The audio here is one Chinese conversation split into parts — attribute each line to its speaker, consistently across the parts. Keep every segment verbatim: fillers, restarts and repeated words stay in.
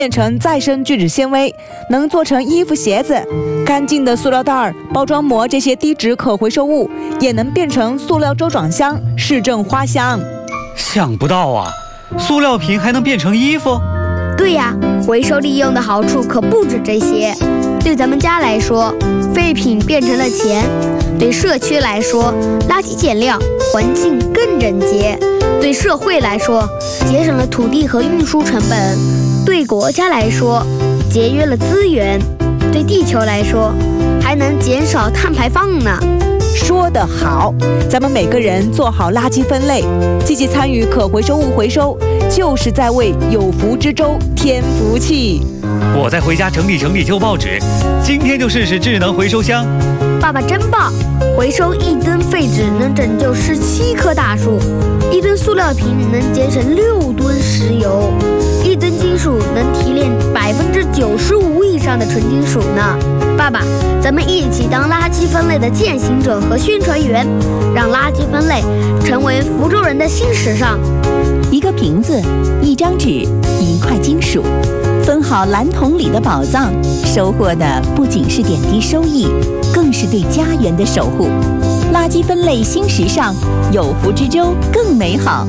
Speaker 1: 变成再生聚酯纤维，能做成衣服、鞋子。干净的塑料袋、包装膜这些低值可回收物，也能变成塑料周转箱、市政花香。
Speaker 2: 想不到啊，塑料瓶还能变成衣服？
Speaker 3: 对呀，回收利用的好处可不止这些。对咱们家来说，废品变成了钱；对社区来说，垃圾减量，环境更整洁；对社会来说，节省了土地和运输成本；对国家来说，节约了资源；对地球来说，还能减少碳排放呢。
Speaker 1: 说得好，咱们每个人做好垃圾分类，积极参与可回收物回收，就是在为有福之州添福气。
Speaker 2: 我再回家整理整理旧报纸，今天就试试智能回收箱。
Speaker 3: 爸爸真棒！回收一吨废纸能拯救十七棵大树，一吨塑料瓶能节省六吨石油，一吨金属能提炼百分之九十五以上的纯金属呢。爸爸，咱们一起当垃圾分类的践行者和宣传员，让垃圾分类成为福州人的新时尚。
Speaker 4: 一个瓶子，一张纸，一块金属，分好蓝桶里的宝藏，收获的不仅是点滴收益，更是对家园的守护。垃圾分类新时尚，有福之州更美好。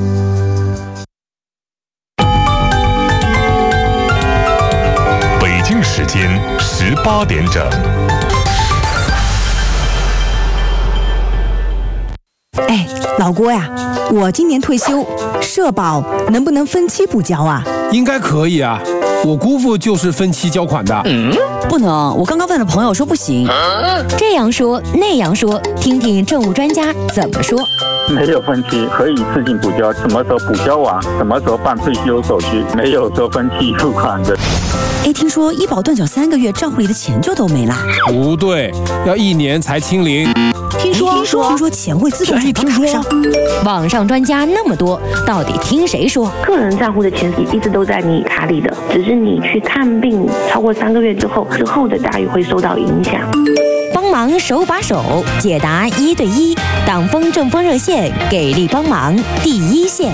Speaker 5: 北京时间十八点整。
Speaker 1: 哎，老郭呀，我今年退休，社保能不能分期补交啊？
Speaker 6: 应该可以啊，我姑父就是分期交款的。
Speaker 7: 嗯，不能，我刚刚问了朋友说不行。
Speaker 8: 这样说那样说，听听政务专家怎么说。
Speaker 9: 没有分期，可以自行补交，什么时候补交完，什么时候办退休手续，没有说分期付款的。
Speaker 7: 哎，听说医保断缴三个月，账户里的钱就都没啦？
Speaker 6: 不对，要一年才清零。
Speaker 8: 听说
Speaker 7: 听说听说钱会自动转到卡上。
Speaker 8: 网上专家那么多，到底听谁说？
Speaker 10: 个人账户的钱一直都在你卡里的，只是你去看病超过三个月之后，之后的待遇会受到影响。
Speaker 8: 帮忙手把手解答一对一，党风政风热线给力帮忙第一线。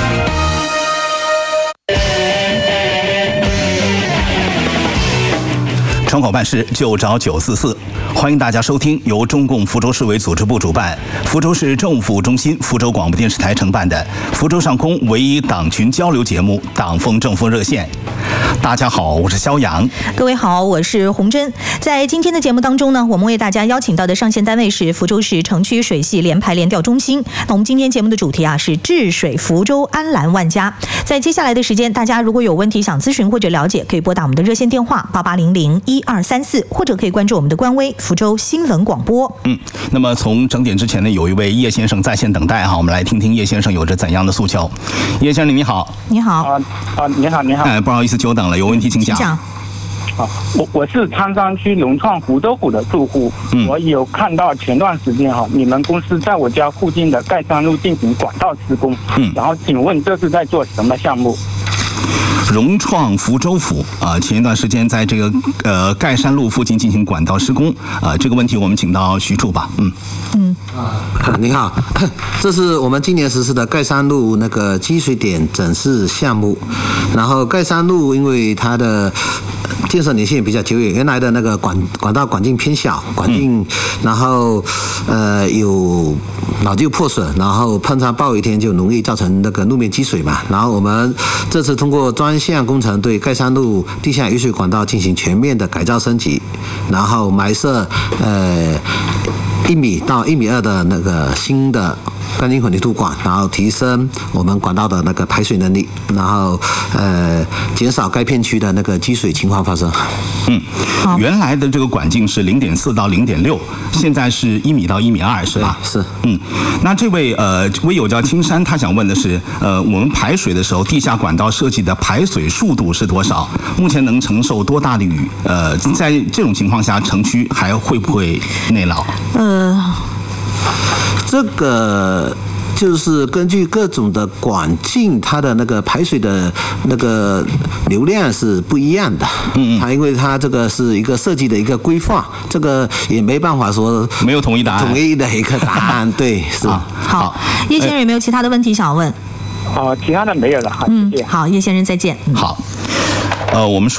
Speaker 11: 窗口办事就找九四四，欢迎大家收听由中共福州市委组织部主办、福州市政府中心、福州广播电视台承办的福州上空唯一党群交流节目《党风政风热线》。大家好，我是肖阳。
Speaker 12: 各位好，我是洪珍。在今天的节目当中呢，我们为大家邀请到的上线单位是福州市城区水系联排联调中心。那我们今天节目的主题啊是治水福州安澜万家。在接下来的时间，大家如果有问题想咨询或者了解，可以拨打我们的热线电话八八零零一二三四，或者可以关注我们的官微福州新闻广播。
Speaker 11: 嗯，那么从整点之前呢，有一位叶先生在线等待哈，我们来听听叶先生有着怎样的诉求。叶先生你好。
Speaker 12: 你好。
Speaker 9: 啊啊，你好你好。
Speaker 11: 哎，不好意思久等了，有问题请讲。
Speaker 12: 请讲。
Speaker 9: 啊，我我是苍山区融创福州府的住户，嗯、我有看到前段时间哈，你们公司在我家附近的盖山路进行管道施工，嗯，然后请问这是在做什么项目？
Speaker 11: 融创福州府啊、呃，前一段时间在这个呃盖山路附近进行管道施工啊、呃，这个问题我们请到徐处吧，嗯
Speaker 13: 嗯啊，你好，这是我们今年实施的盖山路那个积水点整治项目，然后盖山路因为它的建设年限比较久远，原来的那个管管道管径偏小，管径、嗯、然后呃有老旧破损，然后碰上暴雨天就容易造成那个路面积水嘛，然后我们这次通过专项工程对盖山路地下雨水管道进行全面的改造升级，然后埋设呃一米到一米二的那个新的干净混凝土管，然后提升我们管道的那个排水能力，然后呃减少该片区的那个积水情况发生。
Speaker 11: 嗯，原来的这个管径是零点四到零点六，现在是一米到一米二，是吧？
Speaker 13: 是。
Speaker 11: 嗯，那这位呃微友叫青山，他想问的是，呃，我们排水的时候，地下管道设计的排水速度是多少？目前能承受多大的雨？呃，在这种情况下，城区还会不会内涝？
Speaker 13: 呃，这个。就是根据各种的管径，它的那个排水的那个流量是不一样的。嗯嗯。它因为它这个是一个设计的一个规划，这个也没办法说
Speaker 11: 没有统一答案。
Speaker 13: 统一的一个答案，对，是。
Speaker 12: 好，好，叶先生有没有其他的问题想要问？
Speaker 9: 啊、呃，其他的没有了，好，
Speaker 12: 嗯，好，叶先生再见。
Speaker 11: 好。 呃，我们说。